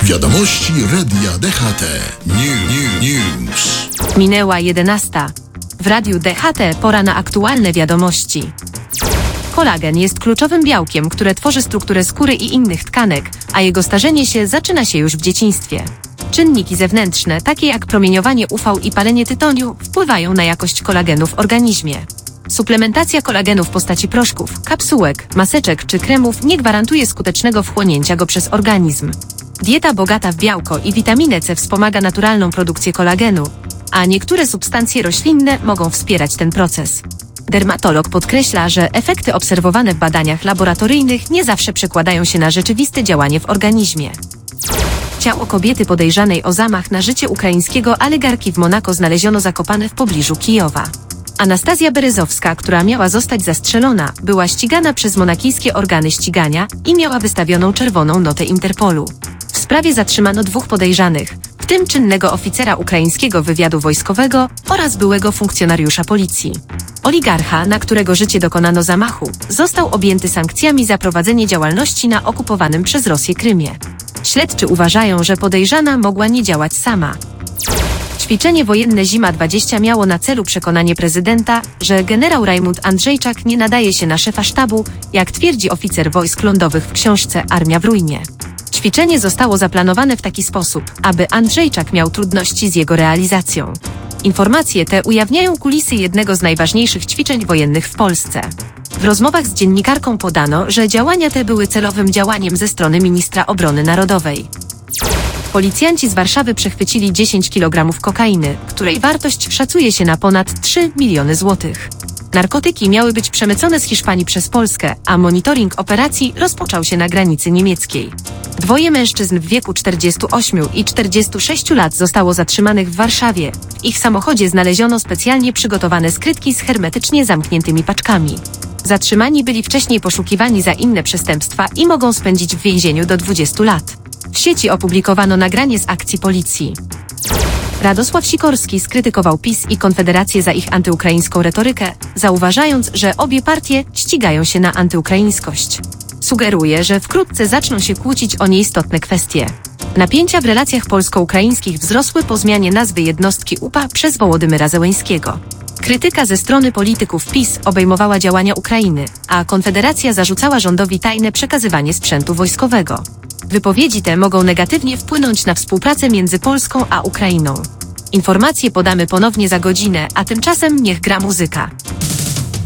Wiadomości Radia DHT. News. Minęła 11. W Radiu DHT pora na aktualne wiadomości. Kolagen jest kluczowym białkiem, które tworzy strukturę skóry i innych tkanek, a jego starzenie się zaczyna się już w dzieciństwie. Czynniki zewnętrzne, takie jak promieniowanie UV i palenie tytoniu, wpływają na jakość kolagenu w organizmie. Suplementacja kolagenu w postaci proszków, kapsułek, maseczek czy kremów nie gwarantuje skutecznego wchłonięcia go przez organizm. Dieta bogata w białko i witaminę C wspomaga naturalną produkcję kolagenu, a niektóre substancje roślinne mogą wspierać ten proces. Dermatolog podkreśla, że efekty obserwowane w badaniach laboratoryjnych nie zawsze przekładają się na rzeczywiste działanie w organizmie. Ciało kobiety podejrzanej o zamach na życie ukraińskiego oligarki w Monako znaleziono zakopane w pobliżu Kijowa. Anastazja Beryzowska, która miała zostać zastrzelona, była ścigana przez monakijskie organy ścigania i miała wystawioną czerwoną notę Interpolu. W sprawie zatrzymano 2 podejrzanych, w tym czynnego oficera ukraińskiego wywiadu wojskowego oraz byłego funkcjonariusza policji. Oligarcha, na którego życie dokonano zamachu, został objęty sankcjami za prowadzenie działalności na okupowanym przez Rosję Krymie. Śledczy uważają, że podejrzana mogła nie działać sama. Ćwiczenie wojenne Zima 20 miało na celu przekonanie prezydenta, że generał Rajmund Andrzejczak nie nadaje się na szefa sztabu, jak twierdzi oficer wojsk lądowych w książce Armia w ruinie. Ćwiczenie zostało zaplanowane w taki sposób, aby Andrzejczak miał trudności z jego realizacją. Informacje te ujawniają kulisy jednego z najważniejszych ćwiczeń wojennych w Polsce. W rozmowach z dziennikarką podano, że działania te były celowym działaniem ze strony ministra obrony narodowej. Policjanci z Warszawy przechwycili 10 kg kokainy, której wartość szacuje się na ponad 3 miliony złotych. Narkotyki miały być przemycone z Hiszpanii przez Polskę, a monitoring operacji rozpoczął się na granicy niemieckiej. 2 mężczyzn w wieku 48 i 46 lat zostało zatrzymanych w Warszawie. W ich samochodzie znaleziono specjalnie przygotowane skrytki z hermetycznie zamkniętymi paczkami. Zatrzymani byli wcześniej poszukiwani za inne przestępstwa i mogą spędzić w więzieniu do 20 lat. W sieci opublikowano nagranie z akcji policji. Radosław Sikorski skrytykował PiS i Konfederację za ich antyukraińską retorykę, zauważając, że obie partie ścigają się na antyukraińskość. Sugeruje, że wkrótce zaczną się kłócić o nieistotne kwestie. Napięcia w relacjach polsko-ukraińskich wzrosły po zmianie nazwy jednostki UPA przez Wołodymyra Zełeńskiego. Krytyka ze strony polityków PiS obejmowała działania Ukrainy, a Konfederacja zarzucała rządowi tajne przekazywanie sprzętu wojskowego. Wypowiedzi te mogą negatywnie wpłynąć na współpracę między Polską a Ukrainą. Informacje podamy ponownie za godzinę, a tymczasem niech gra muzyka.